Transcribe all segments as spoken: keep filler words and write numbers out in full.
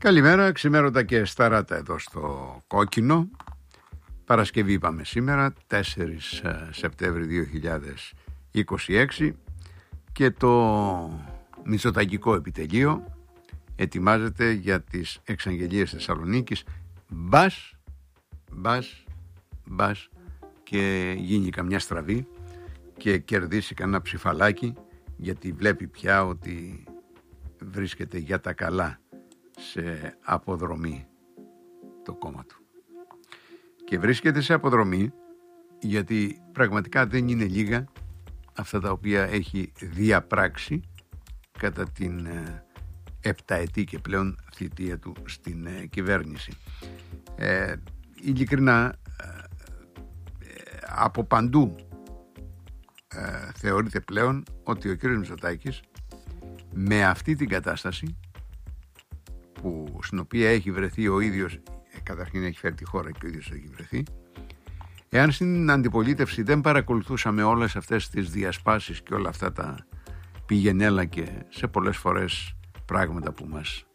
Καλημέρα, ξημέρωτα και σταράτα εδώ στο Κόκκινο. Παρασκευή είπαμε σήμερα, τέσσερις Σεπτέμβρη δύο χιλιάδες είκοσι έξι, και το Μητσοτακικό επιτελείο ετοιμάζεται για τις εξαγγελίες Θεσσαλονίκης. Μπας, μπας, μπας και γίνει καμιά στραβή και κερδίσει κανένα ψηφαλάκι, γιατί βλέπει πια ότι βρίσκεται για τα καλά σε αποδρομή το κόμμα του. Και βρίσκεται σε αποδρομή γιατί πραγματικά δεν είναι λίγα αυτά τα οποία έχει διαπράξει κατά την ε, επταετή και πλέον θητεία του στην ε, κυβέρνηση. Ε, ειλικρινά ε, ε, από παντού ε, θεωρείται πλέον ότι ο κύριος Μητσοτάκης με αυτή την κατάσταση που, στην οποία έχει βρεθεί ο ίδιος, καταρχήν έχει φέρει τη χώρα και ο ίδιος έχει βρεθεί, εάν στην αντιπολίτευση δεν παρακολουθούσαμε όλες αυτές τις διασπάσεις και όλα αυτά τα πηγενέλα και σε πολλές φορές πράγματα που μας,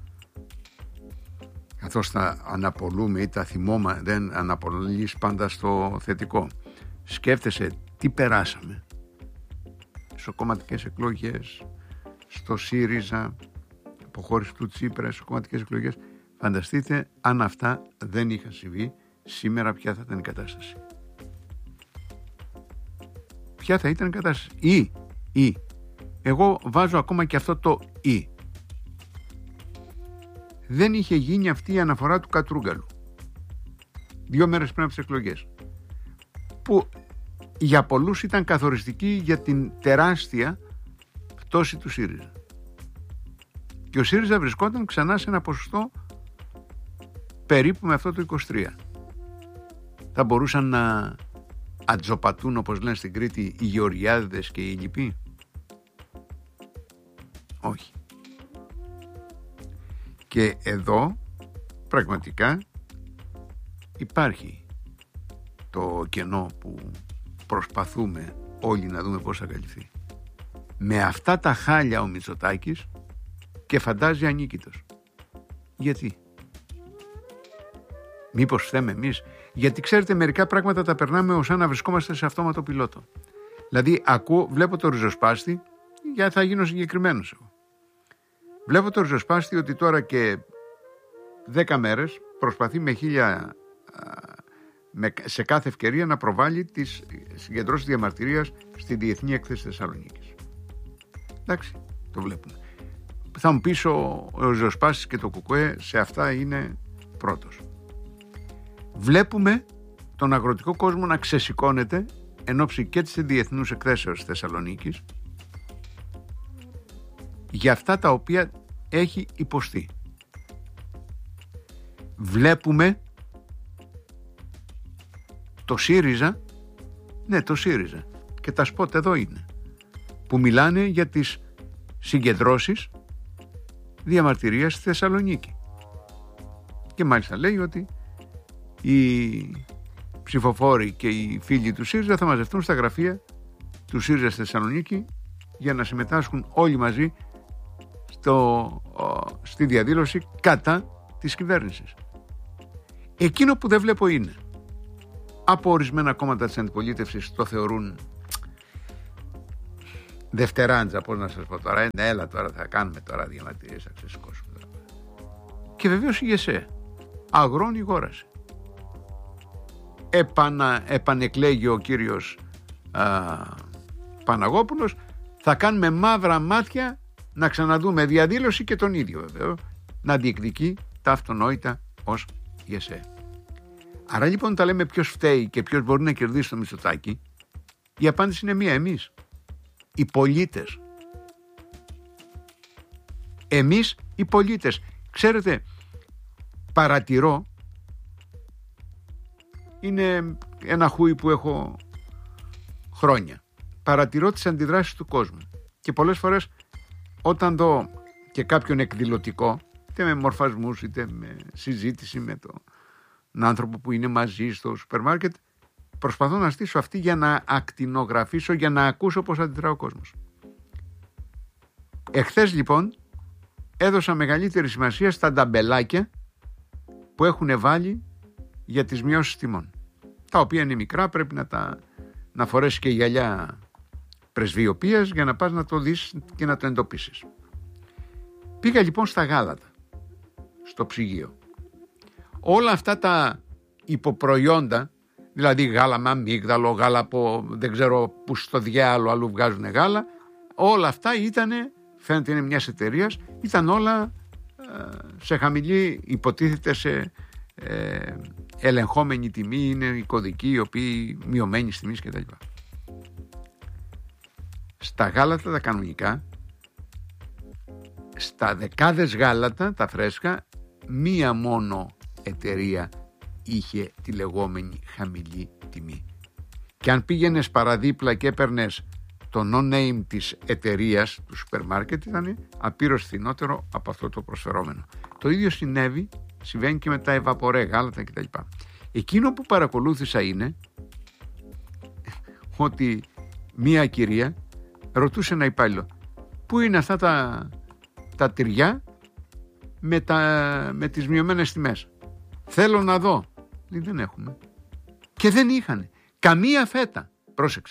καθώς τα αναπολούμε ή τα θυμώμα, δεν αναπολύεις πάντα στο θετικό. Σκέφτεσαι τι περάσαμε στο κομματικές εκλογές, στο ΣΥΡΙΖΑ, αποχώρηση του Τσίπρα, στις κομματικές εκλογές. Φανταστείτε αν αυτά δεν είχαν συμβεί, σήμερα ποια θα ήταν η κατάσταση. Ποια θα ήταν η κατάσταση. Ή, ή. Εγώ βάζω ακόμα και αυτό το ή. Δεν είχε γίνει αυτή η αναφορά του Κατρούγκαλου δύο μέρες πριν από τις εκλογές, που για πολλούς ήταν καθοριστική για την τεράστια πτώση του ΣΥΡΙΖΑ. Και ο ΣΥΡΙΖΑ βρισκόταν ξανά σε ένα ποσοστό περίπου με αυτό το είκοσι τρία. Θα μπορούσαν να ατζοπατούν, όπως λένε στην Κρήτη, οι Γεωργιάδες και οι λοιποί? Όχι. Και εδώ πραγματικά υπάρχει το κενό που προσπαθούμε όλοι να δούμε πώς θα καλυφθεί. Με αυτά τα χάλια ο Μητσοτάκης και φαντάζει ανίκητος. Γιατί? Μήπως φταίμε εμείς? Γιατί ξέρετε, μερικά πράγματα τα περνάμε ως να βρισκόμαστε σε αυτόματο πιλότο. Δηλαδή ακούω, βλέπω το ριζοσπάστη, για θα γίνω συγκεκριμένος εγώ. Βλέπω το ριζοσπάστη ότι τώρα και δέκα μέρες προσπαθεί με χίλια με, σε κάθε ευκαιρία να προβάλλει τις συγκεντρώσεις διαμαρτυρίας στη Διεθνή Έκθεση Θεσσαλονίκης. Εντάξει, το βλέπουμε. Θα μου πεις ο, ο ριζοσπάστης και το κουκουέ σε αυτά είναι πρώτος. Βλέπουμε τον αγροτικό κόσμο να ξεσηκώνεται εν ώψη και της Διεθνούς Εκθέσεως Θεσσαλονίκης για αυτά τα οποία έχει υποστεί. Βλέπουμε το ΣΥΡΙΖΑ, ναι το ΣΥΡΙΖΑ, και τα σποτ εδώ είναι, που μιλάνε για τις συγκεντρώσεις διαμαρτυρίας στη Θεσσαλονίκη. Και μάλιστα λέει ότι οι ψηφοφόροι και οι φίλοι του ΣΥΡΙΖΑ θα μαζευτούν στα γραφεία του ΣΥΡΙΖΑ στη Θεσσαλονίκη για να συμμετάσχουν όλοι μαζί στο, στη διαδήλωση κατά της κυβέρνησης. Εκείνο που δεν βλέπω είναι, από ορισμένα κόμματα της αντιπολίτευσης το θεωρούν δευτεράντζα, πώς να σας πω τώρα, ε, έλα τώρα θα κάνουμε τώρα διαμαρτυρίες, θα ξεσηκώσουμε τώρα. Και βεβαίως η ΓΕΣΕ αγρώνει γόραση. Επανα, επανεκλέγει ο κύριος α, Παναγόπουλος, θα κάνουμε μαύρα μάτια να ξαναδούμε διαδήλωση, και τον ίδιο βέβαια να διεκδικεί τα αυτονόητα ως ΓΕΣΕ. Άρα λοιπόν τα λέμε ποιος φταίει και ποιος μπορεί να κερδίσει το Μητσοτάκη, η απάντηση είναι μία: εμείς, οι πολίτες. Εμείς οι πολίτες. Ξέρετε, παρατηρώ, είναι ένα χούι που έχω χρόνια, παρατηρώ τις αντιδράσεις του κόσμου και πολλές φορές όταν δω και κάποιον εκδηλωτικό, είτε με μορφασμούς είτε με συζήτηση με τον άνθρωπο που είναι μαζί στο σούπερ μάρκετ, προσπαθώ να στήσω αυτή για να ακτινογραφήσω, για να ακούσω πώς αντιδρά ο κόσμος. Εχθές λοιπόν έδωσαν μεγαλύτερη σημασία στα νταμπελάκια που έχουν βάλει για τις μειώσεις τιμών, τα οποία είναι μικρά, πρέπει να, τα, να φορέσει και γυαλιά πρεσβειοποίας για να πας να το δεις και να το εντοπίσεις. Πήγα λοιπόν στα γάλατα, στο ψυγείο. Όλα αυτά τα υποπροϊόντα, δηλαδή γάλα με αμύγδαλο, γάλα από δεν ξέρω που στο διάλο αλλού βγάζουν γάλα, όλα αυτά ήτανε, φαίνεται είναι μιας εταιρείας, ήταν όλα ε, σε χαμηλή, υποτίθεται σε ε, ελεγχόμενη τιμή, είναι οι κωδικοί οι οποίοι μειωμένοι τιμής κτλ. Στα γάλατα τα κανονικά, στα δεκάδες γάλατα τα φρέσκα, μία μόνο εταιρεία είχε τη λεγόμενη χαμηλή τιμή. Και αν πήγαινες παραδίπλα και έπαιρνες το no-name της εταιρείας του σούπερ μάρκετ, ήταν απείρως φθηνότερο από αυτό το προσφερόμενο. Το ίδιο συνέβη, συμβαίνει και με τα ευαπορέ γάλατα κτλ. Εκείνο που παρακολούθησα είναι ότι μία κυρία ρωτούσε ένα υπάλληλο, πού είναι αυτά τα, τα τυριά με, τα, με τις μειωμένες τιμές. Θέλω να δω. Λέει, δεν έχουμε. Και δεν είχαν καμία φέτα. Πρόσεξε.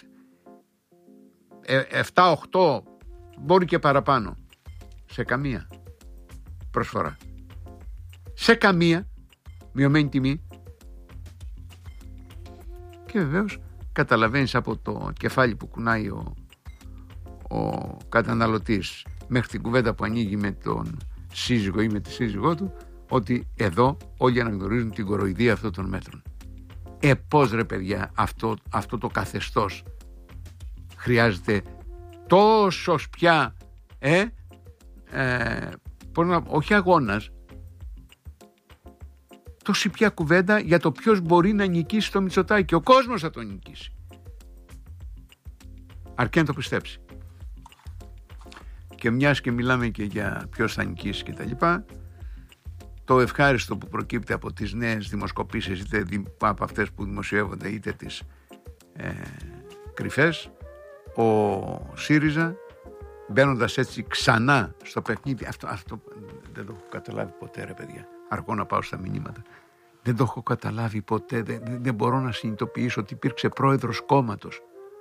εφτά οκτώ μπορεί και παραπάνω. Σε καμία προσφορά. Σε καμία μειωμένη τιμή. Και βεβαίως καταλαβαίνεις από το κεφάλι που κουνάει ο, ο καταναλωτής μέχρι την κουβέντα που ανοίγει με τον σύζυγο ή με τη σύζυγό του, ότι εδώ όλοι αναγνωρίζουν την κοροϊδία αυτών των μέτρων. Ε, πώς ρε παιδιά, αυτό, αυτό το καθεστώς χρειάζεται τόσος πια, ε, ε, πώς να, όχι αγώνας, τόση πια κουβέντα για το ποιος μπορεί να νικήσει το Μητσοτάκη. Ο κόσμος θα το νικήσει. Αρκεί να το πιστέψει. Και μιας και μιλάμε και για ποιος θα νικήσει και τα λοιπά, το ευχάριστο που προκύπτει από τις νέες δημοσκοπήσεις, είτε από αυτές που δημοσιεύονται είτε τις ε, κρυφές, ο ΣΥΡΙΖΑ μπαίνοντας έτσι ξανά στο παιχνίδι, αυτό, αυτό δεν το έχω καταλάβει ποτέ ρε παιδιά, αργώ να πάω στα μηνύματα, δεν το έχω καταλάβει ποτέ, δεν, δεν μπορώ να συνειδητοποιήσω ότι υπήρξε πρόεδρος κόμματος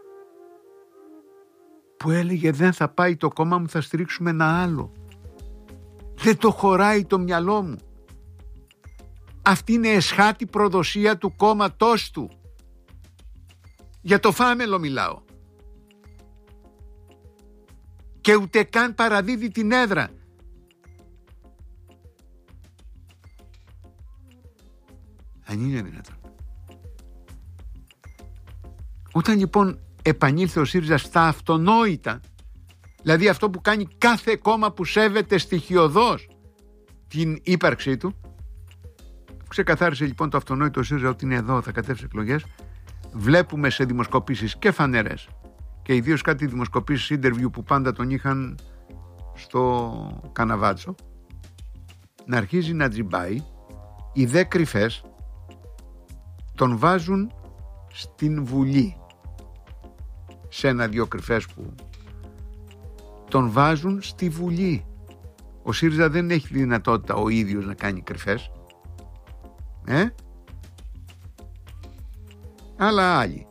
που έλεγε δεν θα πάει το κόμμα μου, θα στηρίξουμε ένα άλλο. Δεν το χωράει το μυαλό μου. Αυτή είναι εσχάτη προδοσία του κόμματός του. Για το Φάμελο μιλάω. Και ούτε καν παραδίδει την έδρα. Αν είναι δυνατόν. Όταν λοιπόν επανήλθε ο ΣΥΡΙΖΑ στα αυτονόητα, δηλαδή αυτό που κάνει κάθε κόμμα που σέβεται στοιχειωδώς την ύπαρξή του, ξεκαθάρισε λοιπόν το αυτονόητο ΣΥΡΙΖΑ ότι είναι εδώ, θα κατέβει εκλογές. Βλέπουμε σε δημοσκοπήσεις και φανερές και ιδίως κάτι δημοσκοπήσεις interview που πάντα τον είχαν στο καναβάτσο, να αρχίζει να τζιμπάει. Οι δε κρυφές τον βάζουν στην Βουλή, σε ένα-δυο κρυφές που τον βάζουν στη Βουλή. Ο ΣΥΡΙΖΑ δεν έχει δυνατότητα ο ίδιος να κάνει κρυφές, ε? αλλά άλλοι.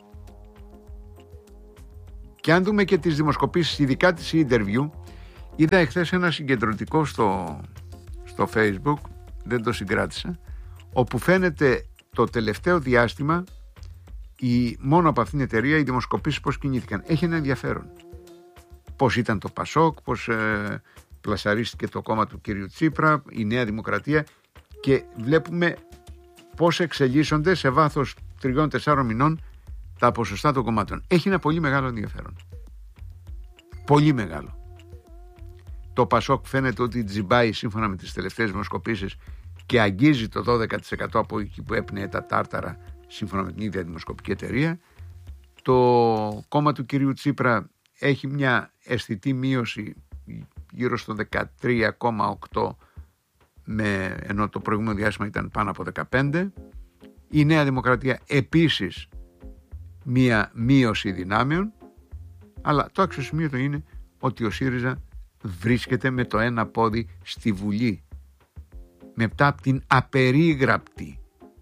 Και αν δούμε και τις δημοσκοπήσεις, ειδικά τις interview, είδα εχθές ένα συγκεντρωτικό στο, στο Facebook, δεν το συγκράτησα, όπου φαίνεται το τελευταίο διάστημα η, μόνο από αυτήν την εταιρεία οι δημοσκοπήσεις πώς κινήθηκαν. Έχει ένα ενδιαφέρον. Πώς ήταν το Πασόκ, πώς ε, πλασαρίστηκε το κόμμα του κύριου Τσίπρα, η Νέα Δημοκρατία, και βλέπουμε πώς εξελίσσονται σε βάθος τριών-τεσσάρων μηνών τα ποσοστά των κομμάτων. Έχει ένα πολύ μεγάλο ενδιαφέρον. Πολύ μεγάλο. Το Πασόκ φαίνεται ότι τζιμπάει σύμφωνα με τις τελευταίες δημοσκοπήσεις και αγγίζει το δώδεκα τοις εκατό από εκεί που έπνεε τα τάρταρα σύμφωνα με την ίδια δημοσκοπική εταιρεία. Το κόμμα του κυρίου Τσίπρα έχει μια αισθητή μείωση γύρω στο δεκατρία κόμμα οκτώ, με, ενώ το προηγούμενο διάστημα ήταν πάνω από δεκαπέντε. Η Νέα Δημοκρατία επίσης μια μείωση δυνάμεων, αλλά το αξιοσημείωτο είναι ότι ο ΣΥΡΙΖΑ βρίσκεται με το ένα πόδι στη Βουλή, μετά από την απερίγραπτη,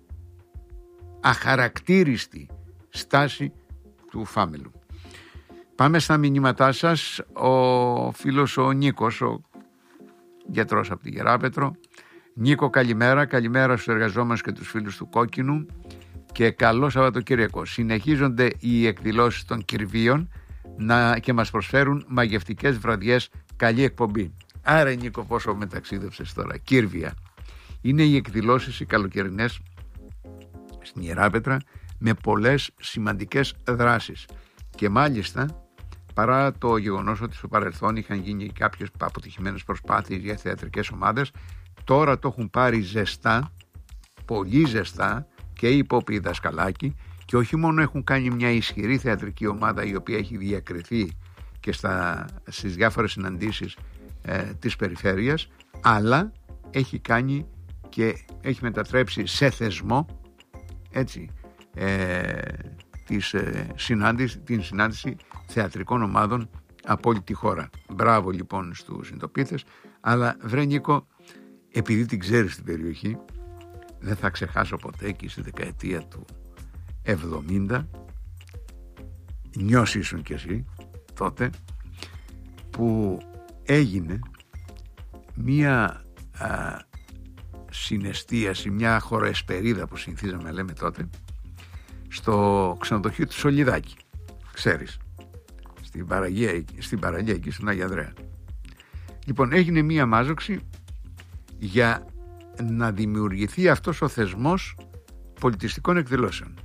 αχαρακτήριστη στάση του Φάμελου. Πάμε στα μηνύματά σας. Ο φίλος ο Νίκος, ο γιατρός από τη Γεράπετρο. Νίκο, καλημέρα. Καλημέρα στους εργαζόμενους και τους φίλους του Κόκκινου και καλό Σαββατοκύριακο. Συνεχίζονται οι εκδηλώσεις των Κυρβίων να, και μας προσφέρουν μαγευτικές βραδιές. Καλή εκπομπή. Άρα Νίκο, πόσο μεταξίδευσες τώρα. Κύρβια είναι οι εκδηλώσεις οι καλοκαιρινές στην Ιεράπετρα με πολλές σημαντικές δράσεις και μάλιστα παρά το γεγονός ότι στο παρελθόν είχαν γίνει κάποιες αποτυχημένες προσπάθειες για θεατρικές ομάδες, τώρα το έχουν πάρει ζεστά, πολύ ζεστά και οι υπόποιοι δασκαλάκοι, και όχι μόνο έχουν κάνει μια ισχυρή θεατρική ομάδα η οποία έχει διακριθεί και στα, στις διάφορες συναντήσεις ε, της περιφέρειας, αλλά έχει κάνει και έχει μετατρέψει σε θεσμό, έτσι, ε, της, ε, συνάντηση, την συνάντηση θεατρικών ομάδων από όλη τη χώρα. Μπράβο λοιπόν στους συντοπίτες. Αλλά βρε Νίκο, επειδή την ξέρεις την περιοχή, δεν θα ξεχάσω ποτέ και στη δεκαετία του εβδομήντα, νιώσει ήσουν κι εσύ τότε, που έγινε μία α, συναισθίαση, μια χωροεσπερίδα που συνηθίζαμε να λέμε τότε, στο ξενοδοχείο του Σολιδάκη, ξέρεις, στην παραλία, στην παραλία εκεί στον Άγιο Ανδρέα. Λοιπόν, έγινε μία μάζοξη για να δημιουργηθεί αυτός ο θεσμός πολιτιστικών εκδηλώσεων.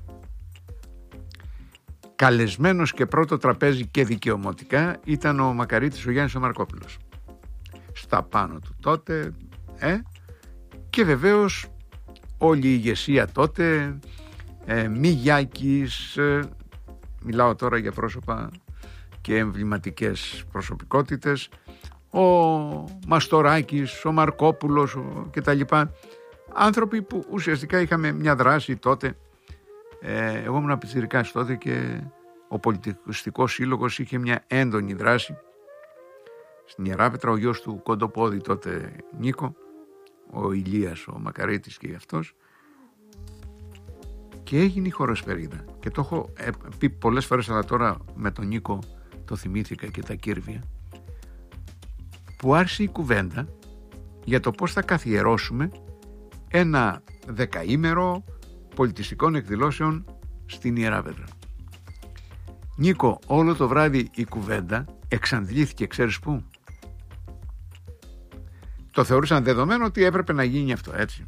Καλεσμένος και πρώτο τραπέζι και δικαιωματικά ήταν ο Μακαρίτης ο Γιάννης ο Μαρκόπουλος. Στα πάνω του τότε, ε, και βεβαίως όλη η ηγεσία τότε, ε, Μιγιάκης, ε, μιλάω τώρα για πρόσωπα και εμβληματικές προσωπικότητες, ο Μαστοράκης, ο Μαρκόπουλος και τα λοιπά, άνθρωποι που ουσιαστικά είχαμε μια δράση τότε. ε, εγώ ήμουν πιτσιρικάς τότε και ο πολιτιστικός σύλλογος είχε μια έντονη δράση στην Ιεράπετρα. Ο γιος του Κοντοπόδη τότε, Νίκο, ο Ηλίας ο Μακαρίτης και αυτός, και έγινε η χωροσπερίδα. Και το έχω πει πολλές φορές, αλλά τώρα με τον Νίκο το θυμήθηκα και τα Κύρβια, που άρχισε η κουβέντα για το πώς θα καθιερώσουμε ένα δεκαήμερο πολιτιστικών εκδηλώσεων στην Ιεράπετρα. Νίκο, όλο το βράδυ η κουβέντα εξαντλήθηκε, ξέρεις πού? Το θεωρούσαν δεδομένο ότι έπρεπε να γίνει αυτό, έτσι.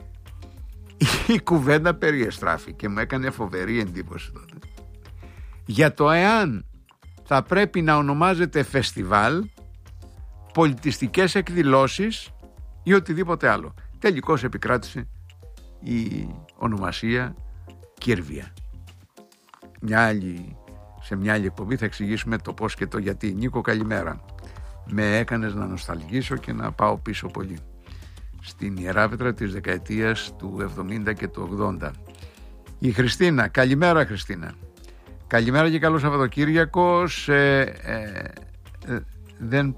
Η κουβέντα περιεστράφη και μου έκανε φοβερή εντύπωση τότε για το εάν θα πρέπει να ονομάζεται φεστιβάλ, πολιτιστικές εκδηλώσεις ή οτιδήποτε άλλο. Τελικώς επικράτησε η ονομασία Κύρβια. Μια άλλη, σε μια άλλη εκπομπή θα εξηγήσουμε το πώς και το γιατί. Νίκο, καλημέρα. Με έκανες να νοσταλγήσω και να πάω πίσω πολύ στην Ιεράπετρα της δεκαετίας του εβδομήντα και του ογδόντα. Η Χριστίνα, καλημέρα Χριστίνα. Καλημέρα και καλό Σαββατοκύριακο. Ε, ε, ε, δεν...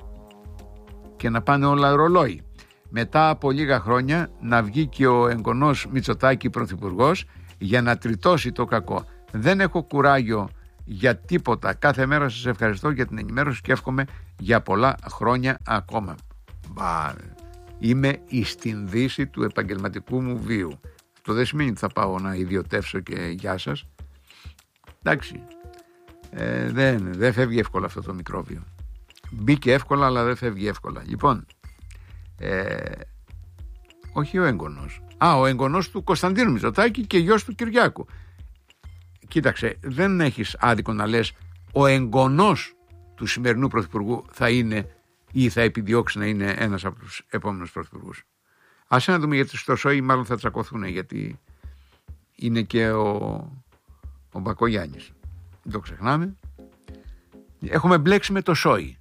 και να πάνε όλα ρολόι. Μετά από λίγα χρόνια να βγει και ο εγγονός Μητσοτάκη πρωθυπουργός για να τριτώσει το κακό. Δεν έχω κουράγιο για τίποτα. Κάθε μέρα σας ευχαριστώ για την ενημέρωση και εύχομαι για πολλά χρόνια ακόμα. Μπα, είμαι στην δύση του επαγγελματικού μου βίου. Αυτό δεν σημαίνει ότι θα πάω να ιδιωτεύσω και γεια σας. Εντάξει, ε, δεν, δεν φεύγει εύκολα αυτό το μικρόβιο. Μπήκε εύκολα αλλά δεν φεύγει εύκολα. Λοιπόν, ε, όχι ο έγγονος. Α, ο έγγονος του Κωνσταντίνου Μητσοτάκη και γιος του Κυριάκου. Κοίταξε, δεν έχεις άδικο να λες ο εγγονός του σημερινού πρωθυπουργού θα είναι ή θα επιδιώξει να είναι ένας από τους επόμενους πρωθυπουργούς. Ας να δούμε, γιατί στο ΣΟΗ μάλλον θα τσακωθούν, γιατί είναι και ο, ο Μπακογιάννης. Δεν το ξεχνάμε. Έχουμε μπλέξει με το ΣΟΗ.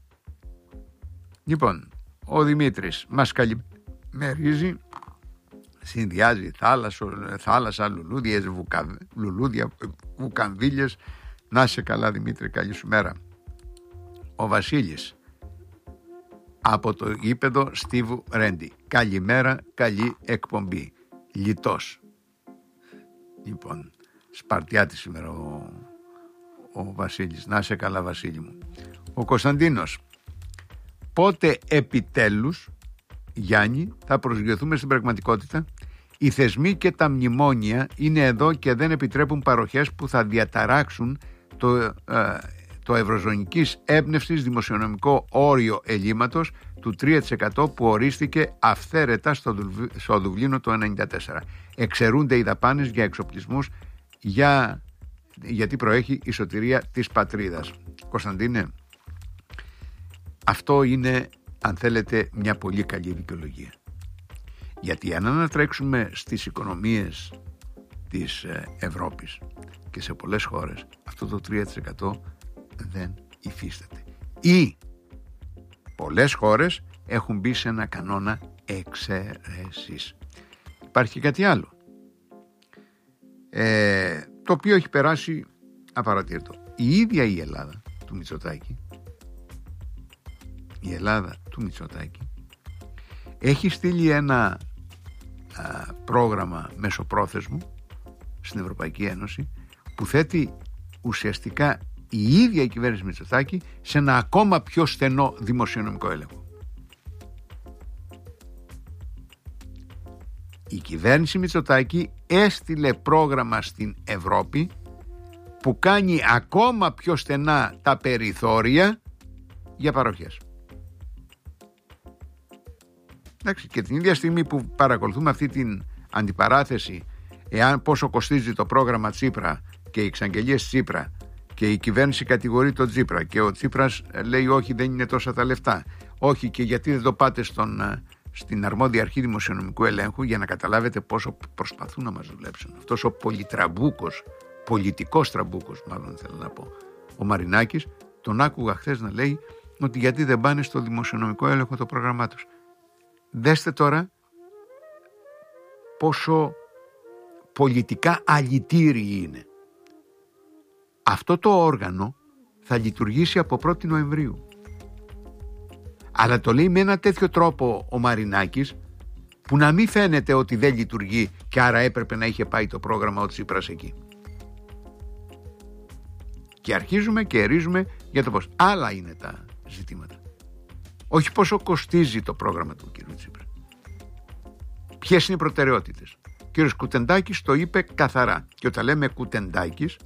Λοιπόν, ο Δημήτρης μας καλημερίζει, συνδυάζει θάλασσο, θάλασσα, λουλούδιες, βουκα, λουλούδια, βουκανδύλιες. Να είσαι καλά Δημήτρη, καλή σου μέρα. Ο Βασίλης, από το γήπεδο Στίβου Ρέντι. Καλημέρα, καλή εκπομπή. Λιτός. Λοιπόν, Σπαρτιάτη σήμερα ο, ο Βασίλης. Να σε καλά, Βασίλη μου. Ο Κωνσταντίνος. Πότε επιτέλους, Γιάννη, θα προσγειωθούμε στην πραγματικότητα? Οι θεσμοί και τα μνημόνια είναι εδώ και δεν επιτρέπουν παροχές που θα διαταράξουν το, ε, το ευρωζωνικής έμπνευσης δημοσιονομικό όριο ελλείμματος του τρία τοις εκατό που ορίστηκε αυθαίρετα στο, Δουβλ, στο Δουβλίνο το ενενήντα τέσσερα. Εξαιρούνται οι δαπάνες για εξοπλισμούς για, γιατί προέχει η σωτηρία της πατρίδας. Κωνσταντίνε, αυτό είναι, αν θέλετε, μια πολύ καλή δικαιολογία. Γιατί αν ανατρέξουμε στις οικονομίες της Ευρώπης και σε πολλές χώρες, αυτό το τρία τοις εκατό δεν υφίσταται. Ή πολλές χώρες έχουν μπει σε ένα κανόνα εξαίρεσης. Υπάρχει και κάτι άλλο, ε, το οποίο έχει περάσει απαρατήρητο. Η ίδια η Ελλάδα του Μητσοτάκη, η Ελλάδα του Μητσοτάκη έχει στείλει ένα α, πρόγραμμα μεσοπρόθεσμου στην Ευρωπαϊκή Ένωση που θέτει ουσιαστικά η ίδια η κυβέρνηση Μητσοτάκη σε ένα ακόμα πιο στενό δημοσιονομικό έλεγχο. Η κυβέρνηση Μητσοτάκη έστειλε πρόγραμμα στην Ευρώπη που κάνει ακόμα πιο στενά τα περιθώρια για παροχές. Εντάξει, και την ίδια στιγμή που παρακολουθούμε αυτή την αντιπαράθεση, εάν πόσο κοστίζει το πρόγραμμα Τσίπρα και οι εξαγγελίες Τσίπρα, και η κυβέρνηση κατηγορεί τον Τσίπρα και ο Τσίπρας λέει όχι, δεν είναι τόσα τα λεφτά, όχι, και γιατί δεν το πάτε στον, στην αρμόδια αρχή δημοσιονομικού ελέγχου, για να καταλάβετε πόσο προσπαθούν να μας δουλέψουν. Αυτός ο πολυτραμπούκος, πολιτικός τραμπούκος μάλλον θέλω να πω, ο Μαρινάκης, τον άκουγα χθες να λέει ότι γιατί δεν πάνε στο δημοσιονομικό έλεγχο το πρόγραμμά τους. Δέστε τώρα πόσο πολιτικά αλητήριοι είναι. Αυτό το όργανο θα λειτουργήσει από πρώτη Νοεμβρίου. Αλλά το λέει με ένα τέτοιο τρόπο ο Μαρινάκης που να μην φαίνεται ότι δεν λειτουργεί και άρα έπρεπε να είχε πάει το πρόγραμμα ο Τσίπρας εκεί. Και αρχίζουμε και ερίζουμε για το πώς. Άλλα είναι τα ζητήματα. Όχι πόσο κοστίζει το πρόγραμμα του κ. Τσίπρα. Ποιες είναι οι προτεραιότητες. Ο κ. Κουτεντάκης το είπε καθαρά. Και όταν λέμε Κουτεντάκης,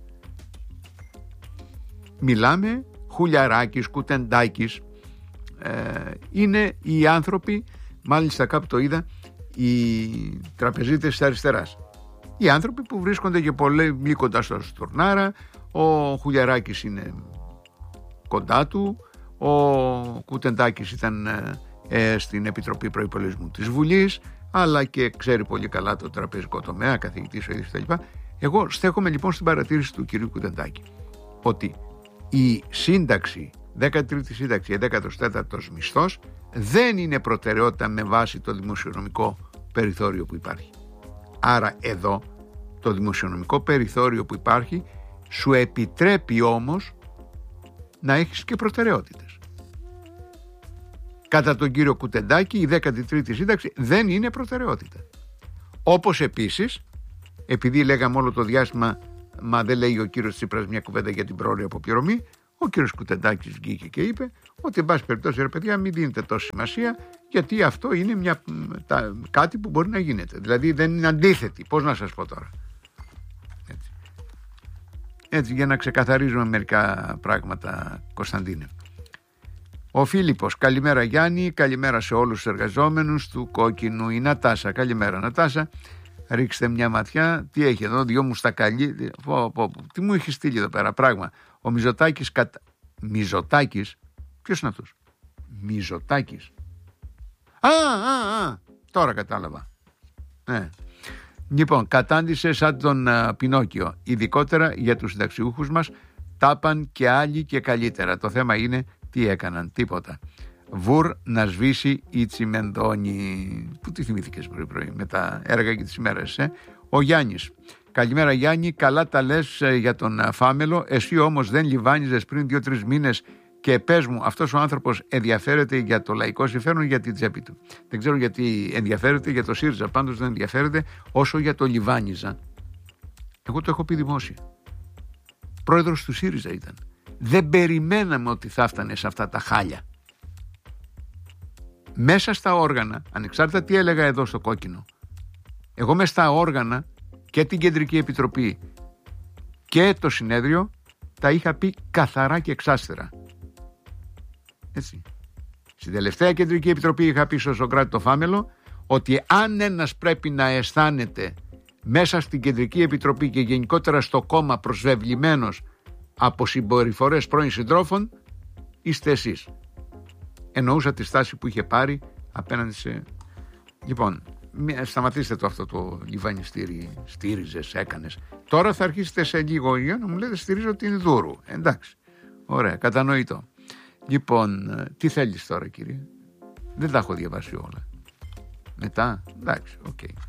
μιλάμε Χουλιαράκης, Κουτεντάκης. Ε, είναι οι άνθρωποι, μάλιστα κάπου το είδα, οι τραπεζίτες της αριστεράς. Οι άνθρωποι που βρίσκονται και πολύ κοντά στο Στουρνάρα. Ο Χουλιαράκης είναι κοντά του. Ο Κουτεντάκης ήταν ε, στην Επιτροπή Προϋπολογισμού της Βουλής, αλλά και ξέρει πολύ καλά το τραπεζικό τομέα, καθηγητής ο ίδιος κτλ. Εγώ στέκομαι λοιπόν στην παρατήρηση του κυρίου Κουτεντάκη ότι η σύνταξη, δέκατη τρίτη σύνταξη, δέκατος τέταρτος μισθός δεν είναι προτεραιότητα με βάση το δημοσιονομικό περιθώριο που υπάρχει. Άρα εδώ το δημοσιονομικό περιθώριο που υπάρχει σου επιτρέπει όμως να έχεις και προτεραιότητες. Κατά τον κύριο Κουτεντάκη η δέκατη τρίτη σύνταξη δεν είναι προτεραιότητα. Όπως επίσης, επειδή λέγαμε όλο το διάστημα μα δεν λέει ο κύριος Τσίπρας μια κουβέντα για την πρόωρη αποπληρωμή, ο κύριος Κουτεντάκης βγήκε και είπε ότι εν πάση περιπτώσει ρε παιδιά μην δίνετε τόση σημασία, γιατί αυτό είναι μια, τα, κάτι που μπορεί να γίνεται. Δηλαδή δεν είναι αντίθετη. Πώς να σας πω τώρα. Έτσι. Έτσι για να ξεκαθαρίζουμε μερικά πράγματα, Κωνσταντίνε. Ο Φίλιππος, καλημέρα Γιάννη, καλημέρα σε όλους τους εργαζόμενους του Κόκκινου. Η Νατάσα, καλημέρα Νατάσα. Ρίξτε μια ματιά, τι έχει εδώ, δυο μου στα καλή. Πω, πω, πω. Τι μου έχει στείλει εδώ πέρα, πράγμα. Ο Μιζωτάκης, κατα... Μιζωτάκης, ποιος είναι αυτός? Μιζωτάκης. Α, α, α, τώρα κατάλαβα. Ναι. Λοιπόν, κατάντησε σαν τον uh, Πινόκιο, ειδικότερα για τους συνταξιούχους μας, τάπαν και άλλοι και καλύτερα. Το θέμα είναι τι έκαναν, τίποτα. Βουρ να σβήσει η τσιμεντόνι. Πού τη θυμήθηκες πρωί πρωί με τα έργα και τις ημέρες, ε? Ο Γιάννης, καλημέρα Γιάννη, καλά τα λες για τον Φάμελο, εσύ όμως δεν λιβάνιζες πριν δύο-τρεις μήνες Και πες μου, αυτός ο άνθρωπος ενδιαφέρεται για το λαϊκό συμφέρον ή για την τσέπη του? Δεν ξέρω γιατί ενδιαφέρεται για το ΣΥΡΙΖΑ, πάντως δεν ενδιαφέρεται όσο για το Λιβάνιζα. Εγώ το έχω πει δημόσια. Πρόεδρος του ΣΥΡΙΖΑ ήταν. Δεν περιμέναμε ότι θα έφτανε σε αυτά τα χάλια. Μέσα στα όργανα, ανεξάρτητα τι έλεγα εδώ στο κόκκινο, εγώ μέσα στα όργανα και την Κεντρική Επιτροπή και το συνέδριο τα είχα πει καθαρά και εξάστερα. Έτσι. Στην τελευταία Κεντρική Επιτροπή είχα πει στο Σωκράτη το Φάμελο ότι αν ένας πρέπει να αισθάνεται μέσα στην Κεντρική Επιτροπή και γενικότερα στο κόμμα προσβεβλημένος από συμπεριφορές πρώην συντρόφων, είστε εσείς. Εννοούσα τη στάση που είχε πάρει απέναντι σε... Λοιπόν, σταματήστε το αυτό το λιβανιστήρι, στήριζες, έκανες. Τώρα θα αρχίσετε σε λίγο για να μου λέτε στηρίζω την Δούρου. Εντάξει, ωραία, κατανοητό. Λοιπόν, τι θέλεις τώρα, κύριε? Δεν τα έχω διαβάσει όλα. Μετά, εντάξει, οκ. Okay.